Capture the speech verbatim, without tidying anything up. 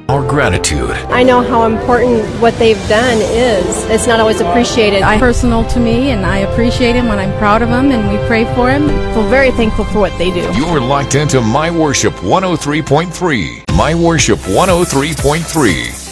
our gratitude. I know how important what they've done is. It's not always appreciated. I personal to me, and I appreciate him when I'm proud of him, and we pray for him. feel very thankful for what they do. You're locked into My Worship one oh three point three. My Worship one oh three point three.